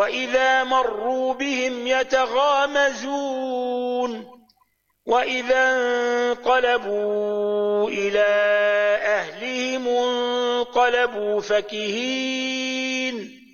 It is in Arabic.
وإذا مروا بهم يتغامزون وإذا انقلبوا إلى أهلهم انقلبوا فكهين